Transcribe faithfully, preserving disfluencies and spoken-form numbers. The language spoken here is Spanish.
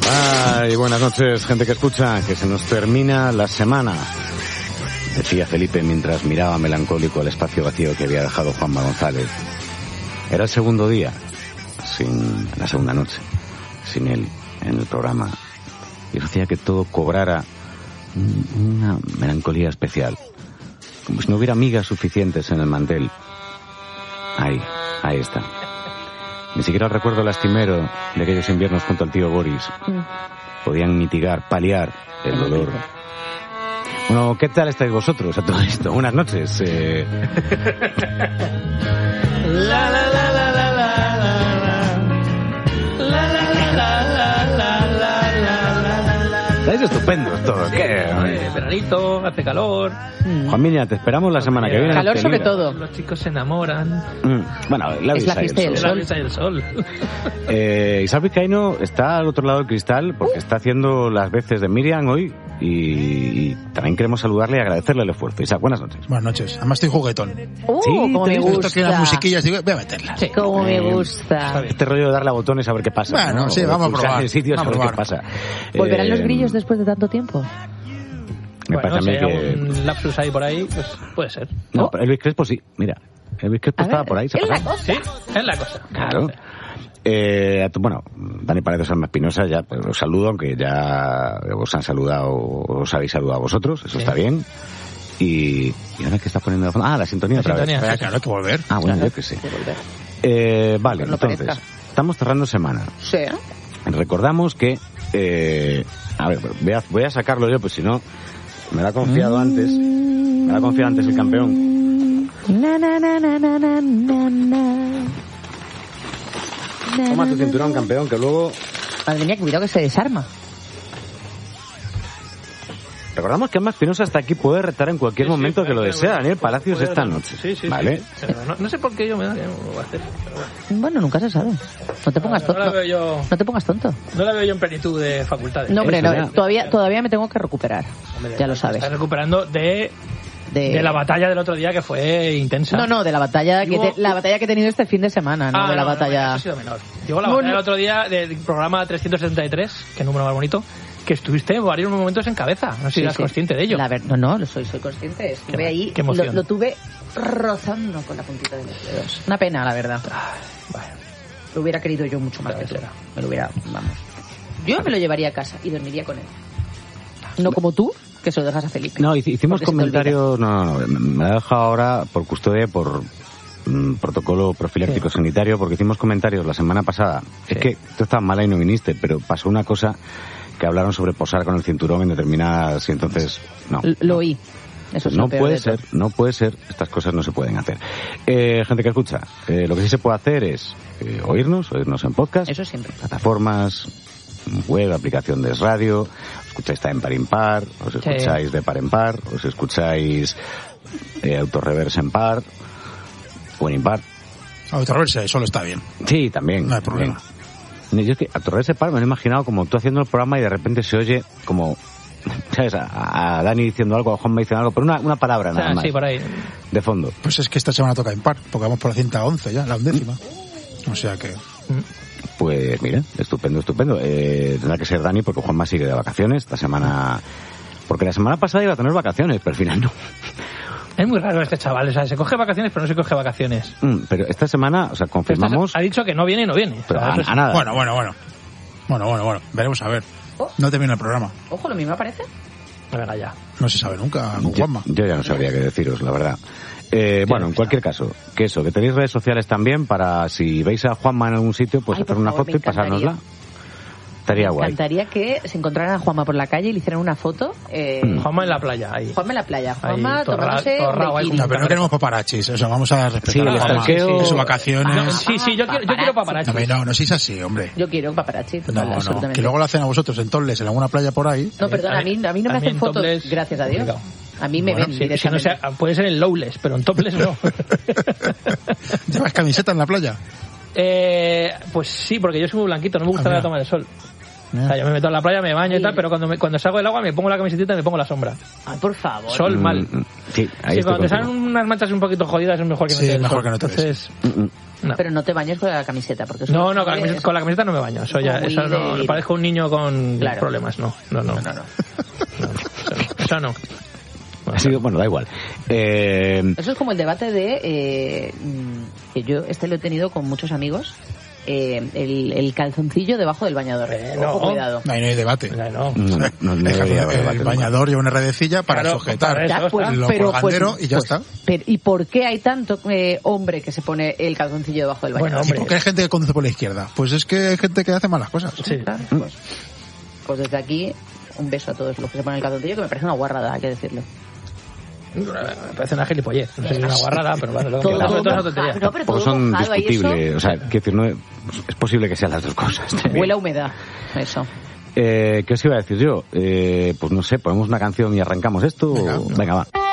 Ay, buenas noches, gente que escucha, que se nos termina la semana, decía Felipe mientras miraba melancólico el espacio vacío que había dejado Juanma González. Era el segundo día, sin la segunda noche, sin él en el programa, y eso hacía que todo cobrara una melancolía especial, como si no hubiera migas suficientes en el mantel. Ahí, ahí está. Ni siquiera el recuerdo lastimero de aquellos inviernos junto al tío Boris podían mitigar, paliar el dolor. Bueno, ¿qué tal estáis vosotros a todo esto? Buenas noches. Eh... la, la, la, la, la, la, la. La, la, la, la, la, la, la, la. Estáis estupendos todos. Sí, ¿Qué? Eh, veranito, hace calor. Juan Miña, te esperamos la semana que viene. Calor sobre todo. Los chicos se enamoran. Mm, bueno, la Es la brisa y fiesta y el el sol. La brisa y el sol. Eh, Isaac Vizcaíno está al otro lado del cristal porque está haciendo las veces de Miriam hoy y, y también queremos saludarle y agradecerle el esfuerzo. Isaac, buenas noches. Buenas noches. Además estoy juguetón. Uh, Sí, como te me he visto Esto que las gusta. musiquillas, digo, voy a meterlas. Sí. Como me Eh, gusta. Este rollo de darle a botones a ver qué pasa. Bueno, ¿no? sí, O vamos a pulsar probar. en sitios Vamos a ver a qué probar. pasa. ¿Volverán Eh, los grillos después de tanto tiempo? Me Bueno, parece si a mí hay que... algún lapsus ahí por ahí, pues puede ser. No, ¿No? pero Elvis Crespo sí. Mira, Elvis Crespo A estaba ver, por ahí. se es la pasaba. cosa. Sí, es la cosa. Claro. Eh, a tu- bueno, Dani Paredes, Alma Espinosa, ya pues, os saludo, aunque ya os han saludado, os habéis saludado a vosotros, eso Sí. está bien. Y, y ahora que estás poniendo de fondo, ah, la sintonía La otra sintonía. vez. Vaya, claro, hay que volver. Ah, bueno, Claro. yo que sé. De volver. Eh, vale, Pues no entonces, parezca. estamos cerrando semana. Sí. Recordamos que, eh, a ver, voy a, voy a sacarlo yo, pues si no, me lo ha confiado antes, me lo ha confiado antes el campeón. Na, na, na, na, na, na, na, na. Toma tu cinturón, campeón, que luego... Madre mía, cuidado que se desarma. Recordamos que Alma Espinosa hasta aquí puede retar en cualquier Sí, sí, momento que lo puede, desea puede, Daniel Palacios puede, esta puede. noche. Sí, sí, ¿vale? sí, sí. Pero no, no sé por qué yo me da que no lo voy a hacer. Pero bueno. Bueno, nunca se sabe. No te pongas No, no la tonto. veo yo, No te pongas tonto. no la veo yo en plenitud de facultades. No, hombre, Eso no, ya. todavía, todavía me tengo que recuperar. Hombre, Ya lo sabes. Estás recuperando de, De, de la batalla del otro día que fue intensa. No, no, de la batalla que Hubo- te- la batalla que he tenido este fin de semana, no Ah, de la no, no, batalla. eso ha sido menor. Llegó la Bueno. batalla del otro día del programa trescientos setenta y tres, que número más bonito, que estuviste en varios momentos en cabeza. No sé si Sí, eras sí. consciente de ello. La ver- no, no, lo soy, soy consciente. Estuve Qué- ahí, qué lo, emoción. lo tuve rozando con la puntita de los dedos. Una pena, la verdad. Bueno, Lo hubiera querido yo mucho más Ya que tú. será. Me lo hubiera, vamos. Yo me lo llevaría a casa y dormiría con él. No como tú, que se lo dejas a Felipe. No, hic- hicimos Porque se te comentarios... No, no, no, me la he dejado ahora por custodia, por mm, protocolo profiláctico sanitario, porque hicimos comentarios la semana pasada. Es Sí. que tú estabas mala y no viniste, pero pasó una cosa que hablaron sobre posar con el cinturón en determinadas... Y entonces, no. L- Lo oí. Eso es No lo peor puede de todo. ser, no puede ser, estas cosas no se pueden hacer. Eh, gente que escucha, eh, lo que sí se puede hacer es eh, oírnos, oírnos en podcast, Eso siempre. plataformas, web, aplicación de radio, os escucháis también par impar, os escucháis de par en par, os escucháis eh, autorreverse en par o en impar. Autorreverse, solo está bien. Sí, también. No hay problema. también. Yo es que autorreverse par me lo he imaginado como tú haciendo el programa y de repente se oye como... ¿Sabes? A, a Dani diciendo algo, a Juanma diciendo algo, pero una, una palabra o sea, nada más. sí, por ahí. De fondo. Pues es que esta semana toca impar, porque vamos por la ciento once ya, la undécima. O sea que... Pues mira, estupendo, estupendo. Eh, tendrá que ser Dani porque Juanma sigue de vacaciones esta semana. Porque la semana pasada iba a tener vacaciones, pero al final no. Es muy raro este chaval, o sea, se coge vacaciones pero no se coge vacaciones. Mm, pero esta semana, o sea, Pero confirmamos. esta- ha dicho que no viene y no viene. Pero O sea, a, pues- a nada. Bueno, bueno, bueno. Bueno, bueno, bueno. Veremos a ver. Oh. No termina el programa. Ojo, lo mismo aparece. Venga ya. No se sabe nunca con yo, Juanma. yo ya no sabría qué deciros, la verdad. Eh, bueno, en cualquier caso, que eso, que tenéis redes sociales también para si veis a Juanma en algún sitio, pues Ay, hacer por una favor, foto me y pasárnosla. encantaría. Estaría Me guay. encantaría que se encontraran a Juanma por la calle y le hicieran una foto. Eh, Mm. Juanma en la playa, ahí. Juanma en la playa. Juanma Ahí, torra- tomándose torrao un ahí bikini. No, pero no queremos paparachis. O sea, vamos a respetar Sí, el a Juanma. stalkeo- En sus vacaciones. No, sí, sí, yo quiero, yo quiero paparazzi. No, no, no seáis así, hombre. Yo quiero un paparazzi. No, total, no, absolutamente. que luego lo hacen a vosotros en Tolles, en alguna playa por ahí. No, perdón, a mí, a mí no me A mí hacen en fotos, topless, gracias a Dios. complicado. A mí me Bueno, ven Sí, si no directamente. sea, puede ser en lowless, pero en topless no. ¿Llevas camiseta en la playa? eh, pues sí, porque yo soy muy blanquito, no me gusta Ah, la mira. toma del sol. O sea, yo me meto en la playa, me baño y tal, pero cuando me, cuando salgo del agua me pongo la camiseta y me pongo la sombra. Ay, por favor. Sol mal. Mm, sí, ahí Sí, estoy cuando te salen contigo. unas manchas un poquito jodidas es mejor que no Sí, te des mejor sol. que no te des. Entonces, Mm, mm. no. Pero no te bañes con la camiseta, porque eso No, no, es- con la, camiseta, con la camiseta no me baño. Eso ya, Como muy eso no, de- parezco un niño con Claro. problemas. No, no, no. No, no, no. No, eso no. Eso no. Ha sido, bueno, da igual. Eh, Eso es como el debate de eh, mm, que yo este lo he tenido con muchos amigos. Eh, el, el calzoncillo debajo del bañador. Eh, Ojo, no. cuidado. No, ahí no hay debate. No, no. no, no, no El, debería haber el debate nunca. bañador lleva una redecilla para Claro, sujetar para eso Ya, pues, está. lo pero, colgandero pues, y ya pues, está. pero, ¿y por qué hay tanto eh, hombre que se pone el calzoncillo debajo del Bueno, bañador? hombre. Porque hay gente que conduce por la izquierda. Pues es que hay gente que hace malas cosas. Sí. Claro, pues, pues desde aquí, un beso a todos los que se ponen el calzoncillo, que me parece una guarrada, hay que decirlo. Me parece una gilipollez. No sé si es una guarrada, pero vale, lo que Todo, quieras, todo todo es una mojado. tontería. No, pero Porque todo son mojado, ahí eso discutibles. O sea, quiero decir, no es, es posible que sean las dos cosas. huele a humedad. Eso. Eh, ¿Qué os iba a decir yo? Eh, pues no sé, ponemos una canción y arrancamos esto. Venga. Venga va.